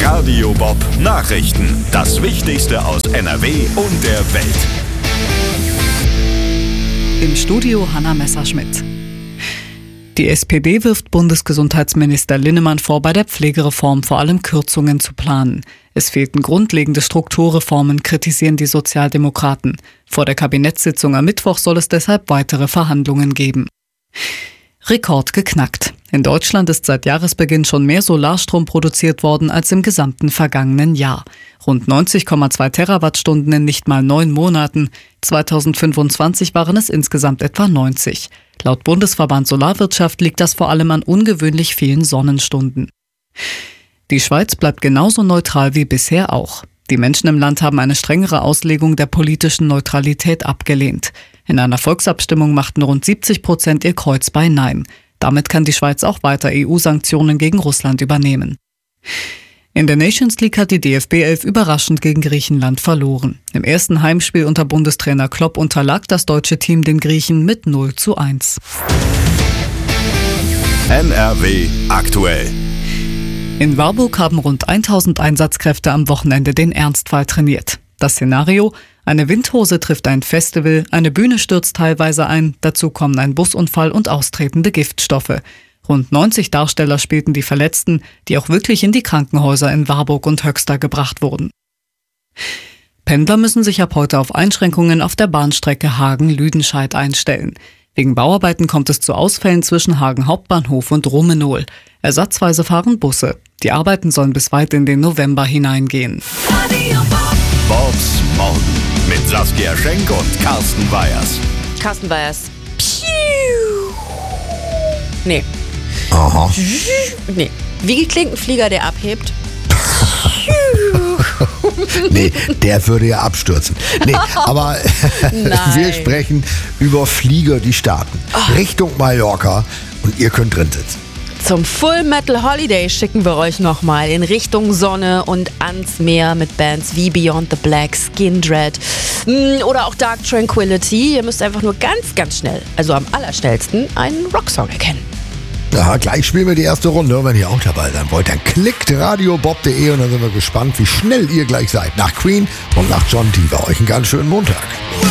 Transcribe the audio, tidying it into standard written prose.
Radio Bob Nachrichten. Das Wichtigste aus NRW und der Welt. Im Studio Hanna Messerschmidt. Die SPD wirft Bundesgesundheitsminister Linnemann vor, bei der Pflegereform vor allem Kürzungen zu planen. Es fehlten grundlegende Strukturreformen, kritisieren die Sozialdemokraten. Vor der Kabinettssitzung am Mittwoch soll es deshalb weitere Verhandlungen geben. Rekord geknackt. In Deutschland ist seit Jahresbeginn schon mehr Solarstrom produziert worden als im gesamten vergangenen Jahr. Rund 90,2 Terawattstunden in nicht mal 9 Monaten. 2025 waren es insgesamt etwa 90. Laut Bundesverband Solarwirtschaft liegt das vor allem an ungewöhnlich vielen Sonnenstunden. Die Schweiz bleibt genauso neutral wie bisher auch. Die Menschen im Land haben eine strengere Auslegung der politischen Neutralität abgelehnt. In einer Volksabstimmung machten rund 70% ihr Kreuz bei Nein. Damit kann die Schweiz auch weiter EU-Sanktionen gegen Russland übernehmen. In der Nations League hat die DFB 11 überraschend gegen Griechenland verloren. Im ersten Heimspiel unter Bundestrainer Klopp unterlag das deutsche Team den Griechen mit 0:1. NRW aktuell. In Warburg haben rund 1000 Einsatzkräfte am Wochenende den Ernstfall trainiert. Das Szenario: eine Windhose trifft ein Festival, eine Bühne stürzt teilweise ein, dazu kommen ein Busunfall und austretende Giftstoffe. Rund 90 Darsteller spielten die Verletzten, die auch wirklich in die Krankenhäuser in Warburg und Höxter gebracht wurden. Pendler müssen sich ab heute auf Einschränkungen auf der Bahnstrecke Hagen-Lüdenscheid einstellen. Wegen Bauarbeiten kommt es zu Ausfällen zwischen Hagen Hauptbahnhof und Rummenol. Ersatzweise fahren Busse. Die Arbeiten sollen bis weit in den November hineingehen. Bobs Morgen mit Saskia Schenk und Carsten Weyers. Carsten Weyers. Piu. Nee. Aha. Nee. Wie klingt ein Flieger, der abhebt? Nee, der würde ja abstürzen. Nee, aber wir sprechen über Flieger, die starten. Richtung Mallorca und ihr könnt drin sitzen. Zum Full Metal Holiday schicken wir euch nochmal in Richtung Sonne und ans Meer mit Bands wie Beyond the Black, Skin Dread oder auch Dark Tranquillity. Ihr müsst einfach nur ganz, ganz schnell, also am allerschnellsten, einen Rocksong erkennen. Ja, gleich spielen wir die erste Runde. Und wenn ihr auch dabei sein wollt, dann klickt radiobob.de und dann sind wir gespannt, wie schnell ihr gleich seid. Nach Queen und nach John Tiver. Euch einen ganz schönen Montag.